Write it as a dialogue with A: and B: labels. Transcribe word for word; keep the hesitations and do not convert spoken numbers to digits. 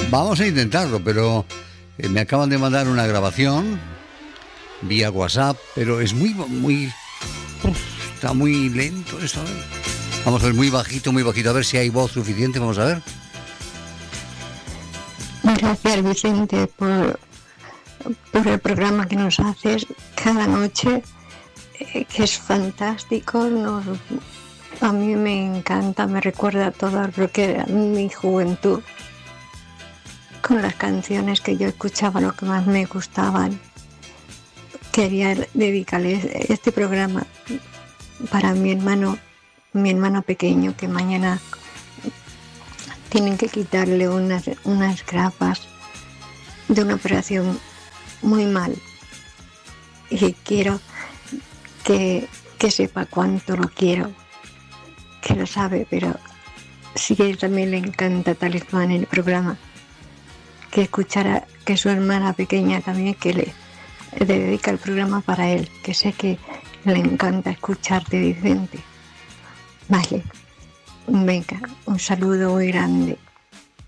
A: Vamos a intentarlo, pero eh, me acaban de mandar una grabación vía WhatsApp, pero es muy, muy... Uf, está muy lento esto. ¿eh? Vamos a ver, muy bajito, muy bajito, a ver si hay voz suficiente, vamos a ver.
B: Gracias, Vicente, por, por el programa que nos haces cada noche, eh, que es fantástico. Nos, a mí me encanta, me recuerda todo lo que era mi juventud, con las canciones que yo escuchaba, lo que más me gustaban. Quería dedicarle este programa para mi hermano, mi hermano pequeño, que mañana tienen que quitarle unas, unas grapas de una operación muy mal. Y quiero que, que sepa cuánto lo quiero, que lo sabe, pero sí que también le encanta Talismán en el programa. Que escuchara que su hermana pequeña también, que le, le dedica el programa para él, que sé que le encanta escucharte, Vicente. Vale, venga, un saludo muy grande.